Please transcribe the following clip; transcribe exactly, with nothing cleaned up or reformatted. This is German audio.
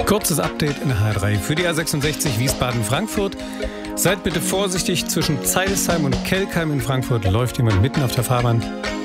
Kurzes Update in H drei für die A sechsundsechzig Wiesbaden-Frankfurt. Seid bitte vorsichtig, zwischen Zeilsheim und Kelkheim in Frankfurt läuft jemand mitten auf der Fahrbahn.